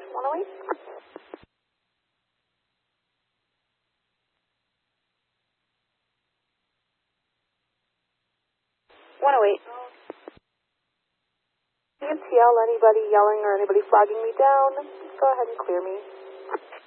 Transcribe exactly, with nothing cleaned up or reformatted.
one oh eight. one oh eight. E M T L, anybody yelling or anybody flagging me down, go ahead and clear me.